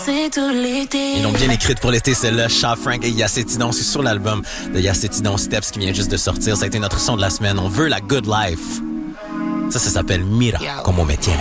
danser tout l'été. Ils l'ont bien écrite pour l'été, celle-là. Shaw Frank et Yacetidon. C'est sur l'album de Yacetidon Steps qui vient juste de sortir. Ça a été notre son de la semaine. On veut la good life. Ça s'appelle Mira, como me tienes.